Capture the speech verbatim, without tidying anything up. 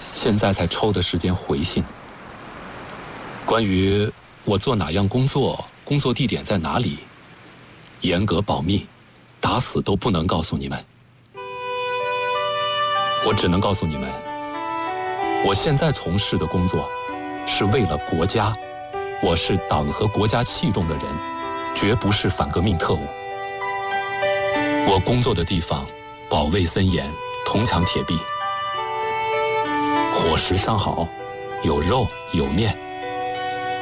现在才抽的时间回信。关于我做哪样工作，工作地点在哪里，严格保密，打死都不能告诉你们。我只能告诉你们，我现在从事的工作是为了国家，我是党和国家器重的人，绝不是反革命特务。我工作的地方保卫森严，铜墙铁壁，伙食上好，有肉有面。